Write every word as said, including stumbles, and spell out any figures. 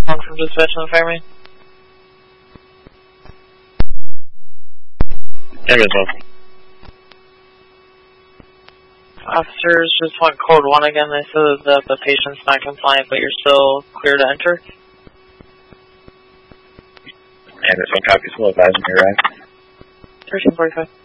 calling from dispatch on the fire main. Negative, boss. Officers just want code one again. They said that the patient's not compliant, but you're still clear to enter. Anderson, copy, full advising me, right? thirteen forty-five.